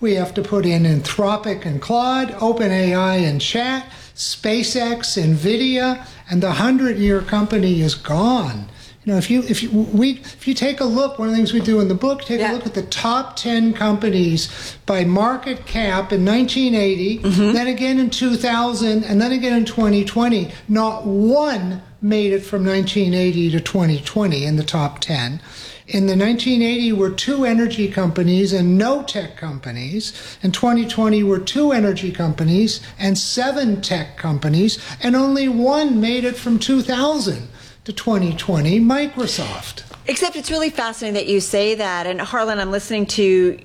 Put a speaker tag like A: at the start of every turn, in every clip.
A: We have to put in Anthropic and Claude, OpenAI and Chat, SpaceX, NVIDIA, and the 100-year company is gone. You know, if you take a look, one of the things we do in the book, take a look at the top 10 companies by market cap in 1980, then again in 2000, and then again in 2020. Not one made it from 1980 to 2020 in the top 10. In the 1980 were 2 energy companies and no tech companies. In 2020 were 2 energy companies and 7 tech companies, and only one made it from 2000 to 2020, Microsoft.
B: Except it's really fascinating that you say that. And Harlan, I'm listening to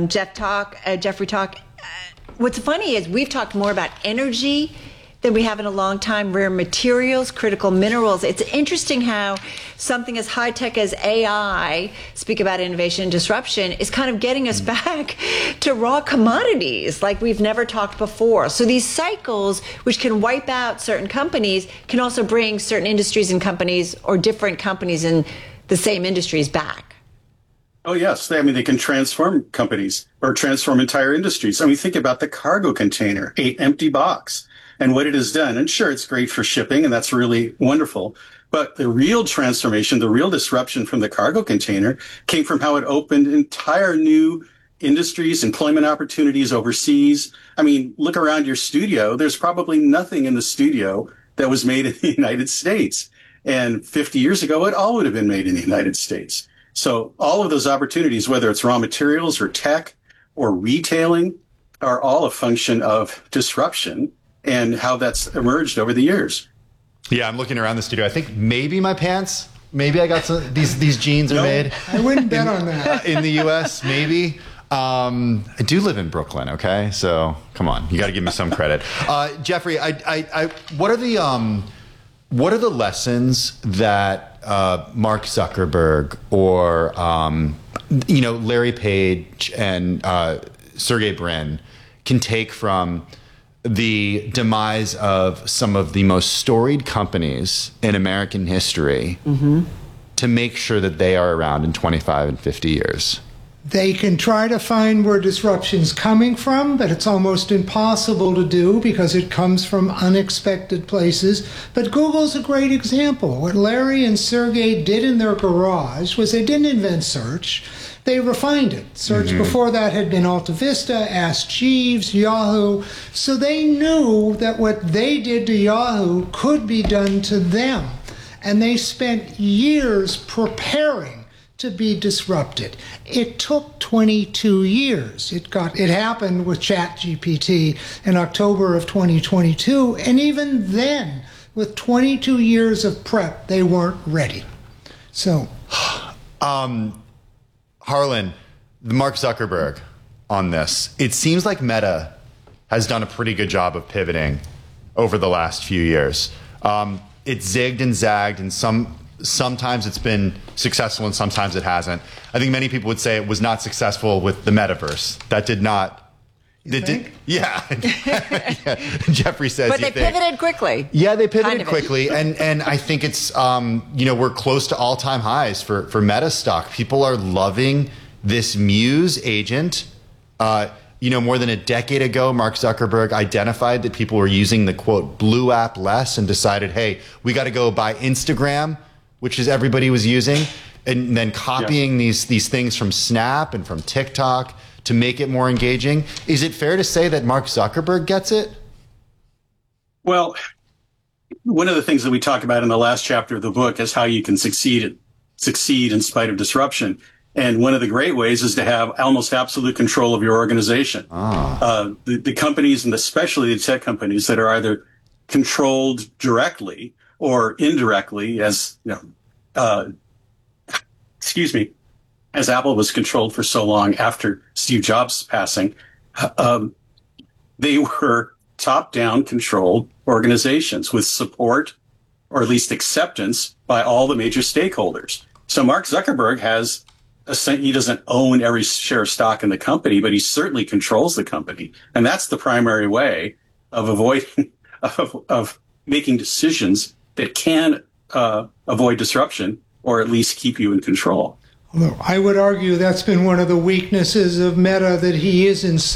B: Jeffrey talk. What's funny is we've talked more about energy than we have in a long time, rare materials, critical minerals. It's interesting how something as high-tech as AI, speak about innovation and disruption, is kind of getting us back to raw commodities like we've never talked before. So these cycles, which can wipe out certain companies, can also bring certain industries and companies or different companies in the same industries back.
C: Oh, yes. I mean, they can transform companies or transform entire industries. I mean, think about the cargo container, an empty box, and what it has done. And sure, it's great for shipping, and that's really wonderful. But the real transformation, the real disruption from the cargo container came from how it opened entire new industries, employment opportunities overseas. I mean, look around your studio. There's probably nothing in the studio that was made in the United States. And 50 years ago, it all would have been made in the United States. So all of those opportunities, whether it's raw materials or tech or retailing, are all a function of disruption and how that's emerged over the years.
D: Yeah, I'm looking around the studio. I think maybe my pants, maybe I got some, these jeans are made.
A: I wouldn't bet on that.
D: In the U.S., maybe. I do live in Brooklyn, okay? So come on, you got to give me some credit. Jeffrey, what are the lessons that Mark Zuckerberg or Larry Page and Sergey Brin can take from the demise of some of the most storied companies in American history to make sure that they are around in 25 and 50 years?
A: They can try to find where disruption's coming from, but it's almost impossible to do because it comes from unexpected places. But Google's a great example. What Larry and Sergey did in their garage was they didn't invent search. They refined it. Search before that had been AltaVista, Ask Jeeves, Yahoo. So they knew that what they did to Yahoo could be done to them. And they spent years preparing to be disrupted. It took 22 years. It happened with ChatGPT in October of 2022. And even then, with 22 years of prep, they weren't ready. So...
D: Harlan, Mark Zuckerberg on this. It seems like Meta has done a pretty good job of pivoting over the last few years. It zigged and zagged, and sometimes it's been successful and sometimes it hasn't. I think many people would say it was not successful with the metaverse. That did not. Yeah. Jeffrey says.
B: But they pivoted quickly.
D: Yeah, they pivoted quickly, and I think it's we're close to all-time highs for Meta stock. People are loving this Muse agent. More than a decade ago, Mark Zuckerberg identified that people were using the quote blue app less and decided, hey, we got to go buy Instagram, which is everybody was using, and then copying these things from Snap and from TikTok to make it more engaging. Is it fair to say that Mark Zuckerberg gets it?
C: Well, one of the things that we talk about in the last chapter of the book is how you can succeed in spite of disruption. And one of the great ways is to have almost absolute control of your organization. The companies, and especially the tech companies that are either controlled directly or indirectly, as as Apple was controlled for so long after Steve Jobs' passing, they were top-down controlled organizations with support, or at least acceptance, by all the major stakeholders. So Mark Zuckerberg he doesn't own every share of stock in the company, but he certainly controls the company. And that's the primary way of avoiding, of making decisions that can avoid disruption or at least keep you in control.
A: Although I would argue that's been one of the weaknesses of Meta, that he is in